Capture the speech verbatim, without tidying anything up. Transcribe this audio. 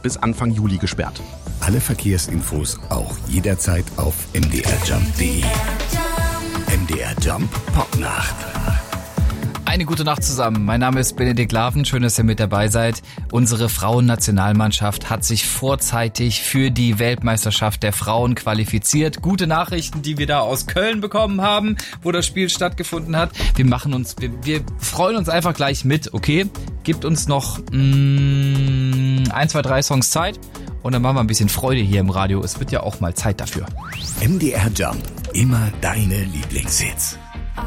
bis Anfang Juli gesperrt. Alle Verkehrsinfos auch jederzeit auf m d r jump punkt d e. M D R Jump Popnacht. Eine gute Nacht zusammen. Mein Name ist Benedikt Laven. Schön, dass ihr mit dabei seid. Unsere Frauennationalmannschaft hat sich vorzeitig für die Weltmeisterschaft der Frauen qualifiziert. Gute Nachrichten, die wir da aus Köln bekommen haben, wo das Spiel stattgefunden hat. Wir machen uns, wir, wir freuen uns einfach gleich mit, okay? Gibt uns noch mh, ein, zwei, drei Songs Zeit und dann machen wir ein bisschen Freude hier im Radio. Es wird ja auch mal Zeit dafür. M D R Jump. Immer deine Lieblingshits.